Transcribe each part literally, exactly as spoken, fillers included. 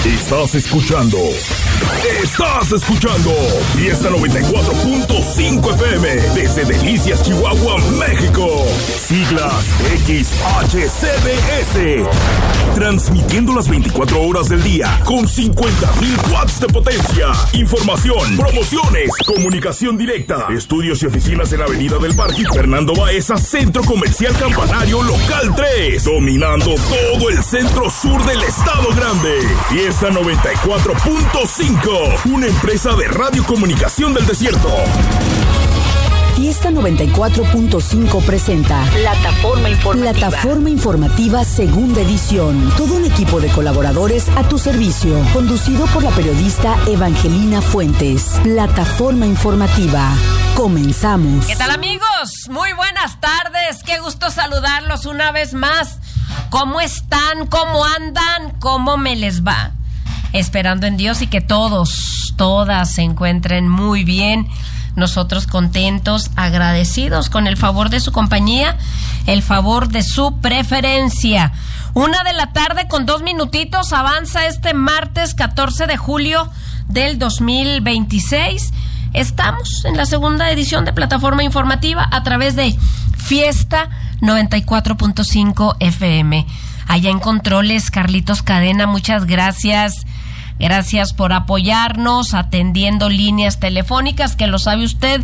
Estás escuchando. Estás escuchando. Fiesta noventa y cuatro punto cinco F M. Desde Delicias, Chihuahua, México. Siglas X H C D S. Transmitiendo las veinticuatro horas del día. Con cincuenta mil watts de potencia. Información, promociones, comunicación directa. Estudios y oficinas en la Avenida del Parque Fernando Baeza, Centro Comercial Campanario Local tres. Dominando todo el centro sur del Estado Grande. Fiesta noventa y cuatro punto cinco. Una empresa de radiocomunicación del desierto. Fiesta noventa y cuatro punto cinco presenta Plataforma Informativa. Plataforma Informativa Segunda Edición. Todo un equipo de colaboradores a tu servicio. Conducido por la periodista Evangelina Fuentes. Plataforma Informativa. Comenzamos. ¿Qué tal, amigos? Muy buenas tardes. Qué gusto saludarlos una vez más. ¿Cómo están? ¿Cómo andan? ¿Cómo me les va? Esperando en Dios y que todos, todas se encuentren muy bien. Nosotros contentos, agradecidos con el favor de su compañía, el favor de su preferencia. Una de la tarde con dos minutitos avanza este martes catorce de julio del dos mil veintiséis. Estamos en la segunda edición de Plataforma Informativa a través de Fiesta noventa y cuatro punto cinco F M. Allá en controles, Carlitos Cadena, muchas gracias. Gracias por apoyarnos, atendiendo líneas telefónicas que lo sabe usted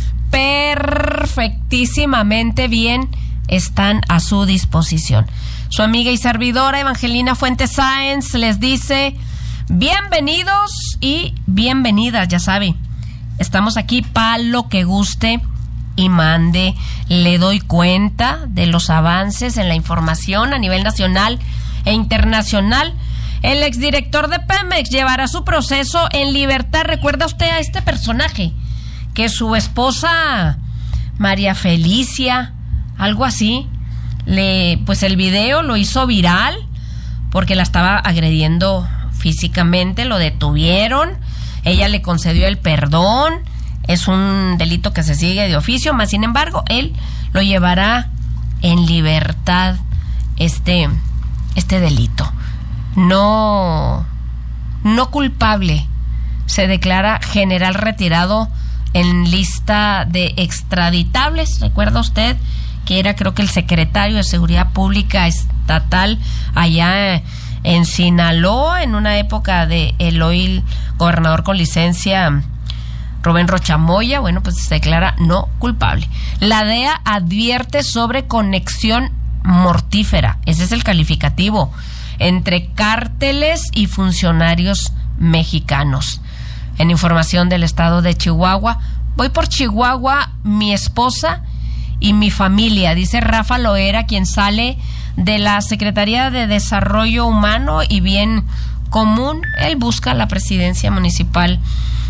perfectísimamente bien, están a su disposición. Su amiga y servidora Evangelina Fuentes Sáenz les dice bienvenidos y bienvenidas, ya sabe. Estamos aquí para lo que guste y mande. Le doy cuenta de los avances en la información a nivel nacional e internacional. El exdirector de Pemex llevará su proceso en libertad. ¿Recuerda usted a este personaje? Que su esposa, María Felicia, algo así, le, pues el video lo hizo viral porque la estaba agrediendo físicamente, lo detuvieron, ella le concedió el perdón, es un delito que se sigue de oficio, más sin embargo, él lo llevará en libertad, este, este delito. No, no culpable. Se declara general retirado en lista de extraditables. ¿Recuerda usted que era, creo que el secretario de Seguridad Pública Estatal allá en Sinaloa, en una época de el hoy gobernador con licencia Rubén Rocha Moya? Bueno, pues se declara no culpable. La D E A advierte sobre conexión mortífera. Ese es el calificativo entre cárteles y funcionarios mexicanos. En información del estado de Chihuahua, voy por Chihuahua, mi esposa y mi familia, dice Rafa Loera, quien sale de la Secretaría de Desarrollo Humano y Bien Común. Él busca la presidencia municipal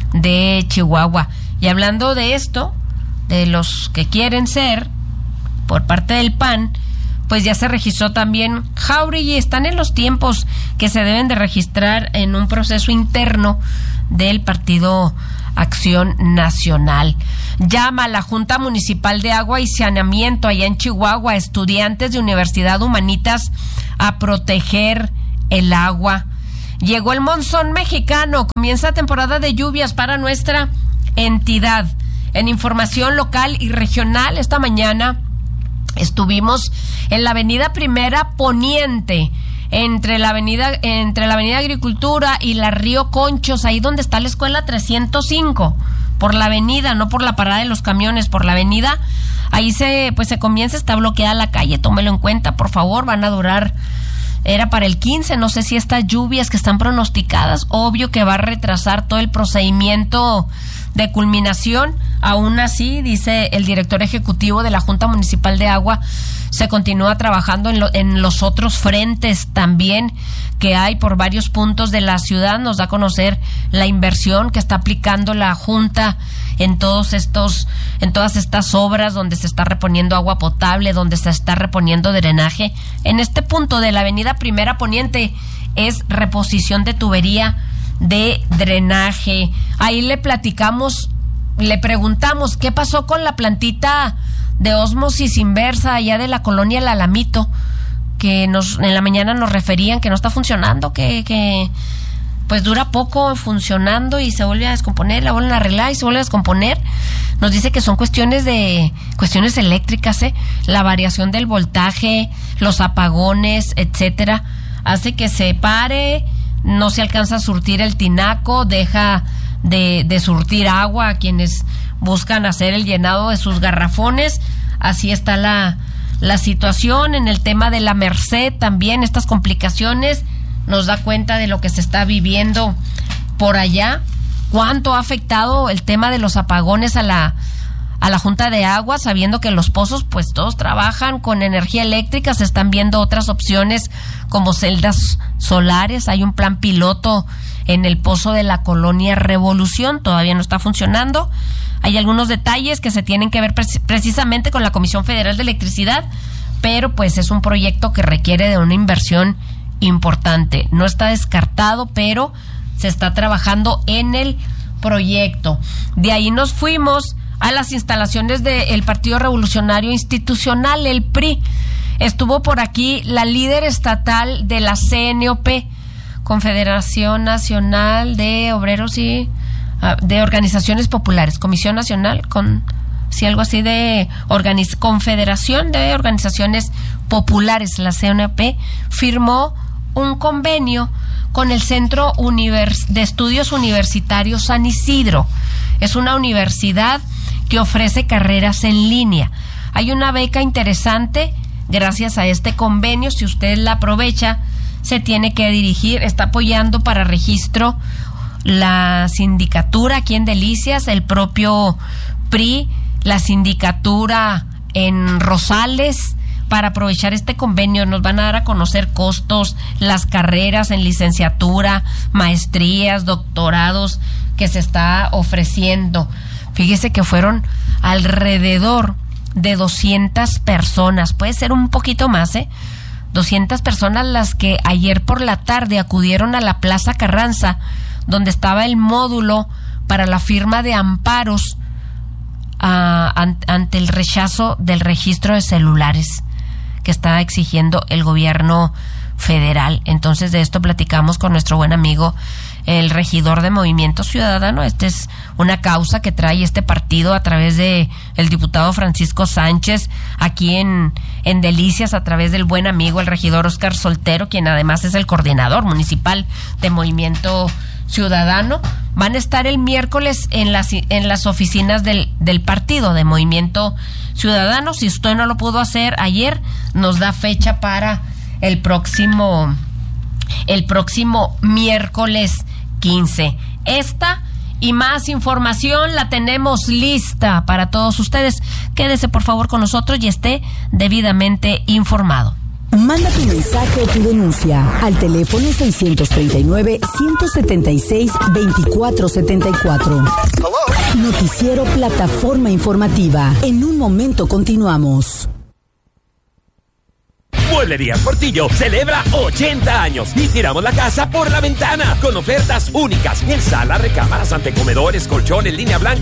de Chihuahua. Y hablando de esto, de los que quieren ser por parte del P A N, pues ya se registró también Jauregui. Están en los tiempos que se deben de registrar en un proceso interno del Partido Acción Nacional. Llama a la Junta Municipal de Agua y Saneamiento allá en Chihuahua, estudiantes de Universidad Humanitas, a proteger el agua. Llegó el monzón mexicano, comienza temporada de lluvias para nuestra entidad. En información local y regional, esta mañana estuvimos en la avenida Primera Poniente, entre la avenida entre la avenida Agricultura y la Río Conchos, ahí donde está la escuela trescientos cinco, por la avenida, no por la parada de los camiones, por la avenida. Ahí se pues se comienza, está bloqueada la calle, tómelo en cuenta, por favor, van a durar, era para el quince, no sé si estas lluvias que están pronosticadas, obvio que va a retrasar todo el procedimiento de culminación. Aún así, dice el director ejecutivo de la Junta Municipal de Agua, se continúa trabajando en, lo, en los otros frentes también que hay por varios puntos de la ciudad. Nos da a conocer la inversión que está aplicando la Junta en todos estos, en todas estas obras donde se está reponiendo agua potable, donde se está reponiendo drenaje. En este punto de la avenida Primera Poniente es reposición de tubería de drenaje. Ahí le platicamos, le preguntamos qué pasó con la plantita de ósmosis inversa allá de la colonia El Alamito, que nos en la mañana nos referían que no está funcionando, que, que pues dura poco funcionando y se vuelve a descomponer, la vuelven a arreglar y se vuelve a descomponer. Nos dice que son cuestiones de cuestiones eléctricas, ¿eh? La variación del voltaje, los apagones, etcétera, hace que se pare, no se alcanza a surtir el tinaco, deja de, de surtir agua a quienes buscan hacer el llenado de sus garrafones. Así está la, la situación. En el tema de la Merced también, estas complicaciones, nos da cuenta de lo que se está viviendo por allá. ¿Cuánto ha afectado el tema de los apagones a la a la Junta de Agua, sabiendo que los pozos pues todos trabajan con energía eléctrica? Se están viendo otras opciones como celdas solares. Hay un plan piloto en el pozo de la Colonia Revolución, todavía no está funcionando. Hay algunos detalles que se tienen que ver pre- precisamente con la Comisión Federal de Electricidad, pero pues es un proyecto que requiere de una inversión importante. No está descartado, pero se está trabajando en el proyecto. De ahí nos fuimos a las instalaciones del Partido Revolucionario Institucional, el P R I. Estuvo por aquí la líder estatal de la C N O P, Confederación Nacional de Obreros y uh, de Organizaciones Populares, Comisión Nacional, con sí, algo así de organiz, Confederación de Organizaciones Populares, la C N O P, firmó un convenio con el Centro Univers- de Estudios Universitarios San Isidro. Es una universidad que ofrece carreras en línea. Hay una beca interesante gracias a este convenio. Si usted la aprovecha, se tiene que dirigir, está apoyando para registro la sindicatura aquí en Delicias, el propio P R I, la sindicatura en Rosales. Para aprovechar este convenio nos van a dar a conocer costos, las carreras en licenciatura, maestrías, doctorados que se está ofreciendo. Fíjese que fueron alrededor de doscientas personas, puede ser un poquito más, ¿eh? doscientas personas las que ayer por la tarde acudieron a la Plaza Carranza, donde estaba el módulo para la firma de amparos uh, an- ante el rechazo del registro de celulares que está exigiendo el gobierno federal. Entonces de esto platicamos con nuestro buen amigo, el regidor de Movimiento Ciudadano. Esta es una causa que trae este partido a través de el diputado Francisco Sánchez, aquí en, en Delicias, a través del buen amigo, el regidor Óscar Soltero, quien además es el coordinador municipal de Movimiento Ciudadano. Van a estar el miércoles en las, en las oficinas del, del partido de Movimiento Ciudadano. Si usted no lo pudo hacer ayer, nos da fecha para el próximo, el próximo miércoles quince. Esta y más información la tenemos lista para todos ustedes. Quédese por favor con nosotros y esté debidamente informado. Manda tu mensaje o tu denuncia al teléfono seiscientos treinta y nueve, ciento setenta y seis, veinticuatro setenta y cuatro. Noticiero Plataforma Informativa. En un momento continuamos. Mueblerías Portillo celebra ochenta años y tiramos la casa por la ventana con ofertas únicas en sala, recámaras, antecomedores, colchones, línea blanca